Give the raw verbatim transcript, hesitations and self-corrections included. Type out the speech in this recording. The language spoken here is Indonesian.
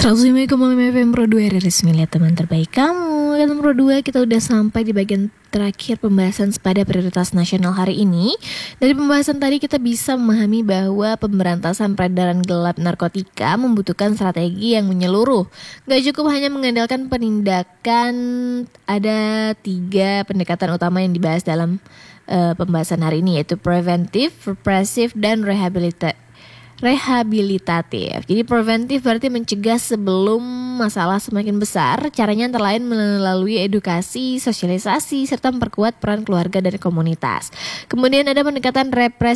seratus lima koma lima F M Pro dua R R S Milia, teman terbaik kamu. Dalam Pro dua kita udah sampai di bagian terakhir pembahasan pada prioritas nasional hari ini. Dari pembahasan tadi kita bisa memahami bahwa pemberantasan peredaran gelap narkotika membutuhkan strategi yang menyeluruh. Gak cukup hanya mengandalkan penindakan. Ada tiga pendekatan utama yang dibahas dalam uh, pembahasan hari ini, yaitu preventif, represif, dan rehabilitatif. Rehabilitatif. Jadi preventif berarti mencegah sebelum masalah semakin besar. Caranya antara lain melalui edukasi, sosialisasi, serta memperkuat peran keluarga dan komunitas. Kemudian ada pendekatan represif.